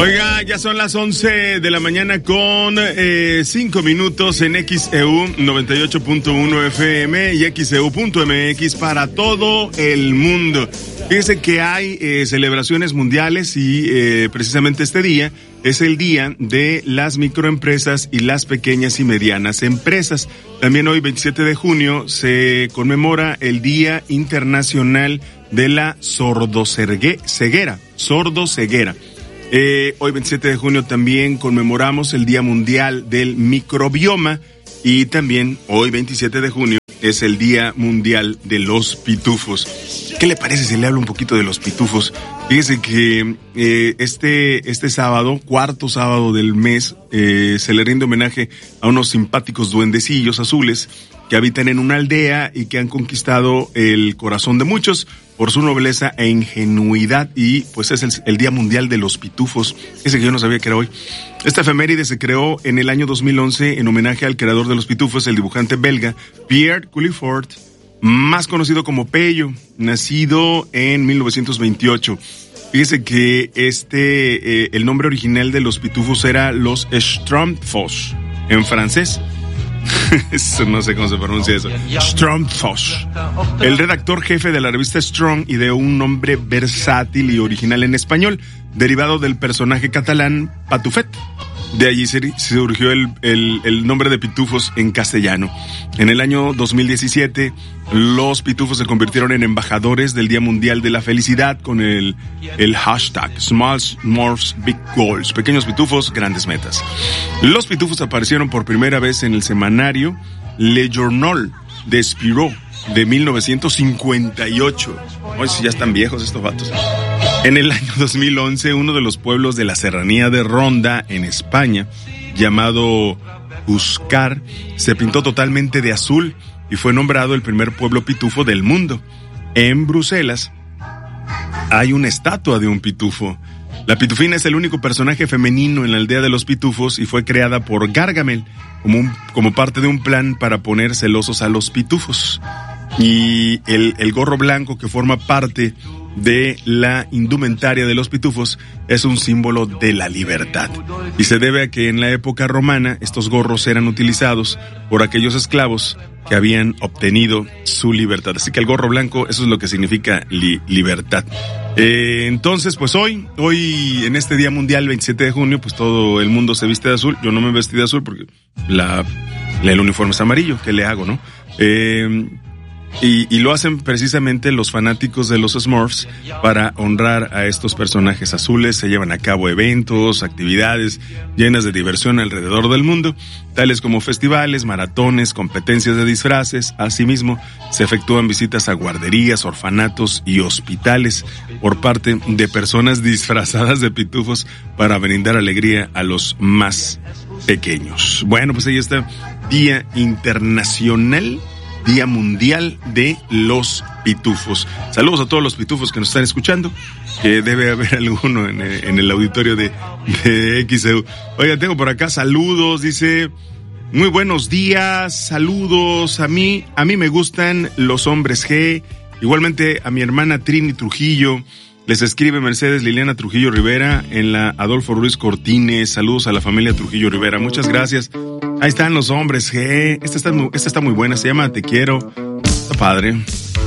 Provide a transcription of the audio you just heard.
Oiga, ya son las 11 de la mañana con 5 minutos en XEU 98.1 FM y XEU.mx para todo el mundo. Fíjese que hay celebraciones mundiales y precisamente este día es el día de las microempresas y las pequeñas y medianas empresas. También hoy, 27 de junio, se conmemora el Día Internacional de la Sordoceguera. Hoy 27 de junio también conmemoramos el Día Mundial del Microbioma y también hoy 27 de junio es el Día Mundial de los Pitufos. ¿Qué le parece si le hablo un poquito de los pitufos? Fíjese que este sábado, cuarto sábado del mes, se le rinde homenaje a unos simpáticos duendecillos azules que habitan en una aldea y que han conquistado el corazón de muchos por su nobleza e ingenuidad, y pues es el Día Mundial de los Pitufos. Ese que yo no sabía que era hoy. Esta efeméride se creó en el año 2011 en homenaje al creador de los pitufos, el dibujante belga Pierre Culliford, más conocido como Pello, nacido en 1928. Fíjese que el nombre original de los pitufos era los Schtroumpfs, en francés. Eso no sé cómo se pronuncia eso. Schtroumpfs. El redactor jefe de la revista Strong ideó un nombre versátil y original en español, derivado del personaje catalán Patufet. De allí surgió el nombre de pitufos en castellano. En el año 2017, los pitufos se convirtieron en embajadores del Día Mundial de la Felicidad con el hashtag Small Smurfs Big Goals. Pequeños pitufos, grandes metas. Los pitufos aparecieron por primera vez en el semanario Le Journal de Spirou de 1958. Ay, si ya están viejos estos vatos. En el año 2011, uno de los pueblos de la serranía de Ronda, en España, llamado Uscar, se pintó totalmente de azul y fue nombrado el primer pueblo pitufo del mundo. En Bruselas hay una estatua de un pitufo. La pitufina es el único personaje femenino en la aldea de los pitufos y fue creada por Gargamel como parte de un plan para poner celosos a los pitufos. Y el gorro blanco que forma parte de la indumentaria de los pitufos es un símbolo de la libertad, y se debe a que en la época romana estos gorros eran utilizados por aquellos esclavos que habían obtenido su libertad. Así que el gorro blanco, eso es lo que significa libertad. Entonces, pues hoy en este Día Mundial, 27 de junio, pues todo el mundo se viste de azul. Yo no me vestí de azul porque el uniforme es amarillo. ¿Qué le hago, no? Y lo hacen precisamente los fanáticos de los Smurfs para honrar a estos personajes azules. Se llevan a cabo eventos, actividades llenas de diversión alrededor del mundo, tales como festivales, maratones, competencias de disfraces. Asimismo, se efectúan visitas a guarderías, orfanatos y hospitales por parte de personas disfrazadas de pitufos para brindar alegría a los más pequeños. Bueno, pues ahí está, Día Internacional, Día Mundial de los Pitufos. Saludos a todos los pitufos que nos están escuchando, que debe haber alguno en el auditorio de XEU. Oiga, tengo por acá saludos, dice: muy buenos días, saludos, a mí me gustan los hombres G, igualmente a mi hermana Trini Trujillo. Les escribe Mercedes Liliana Trujillo Rivera en la Adolfo Ruiz Cortines. Saludos a la familia Trujillo Rivera, muchas gracias. Ahí están los hombres G. Esta está muy buena, se llama Te Quiero. Está padre.